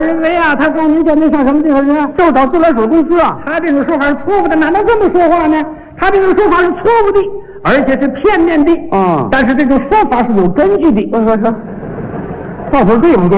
认为啊，他告您叫您上什么地方去？ 就找自来水公司啊。 他这种说法是错误的，哪能这么说话呢？他这种说法是错误的，而且是片面的。 嗯但是这种说法是有根据的。 说，到底对不对？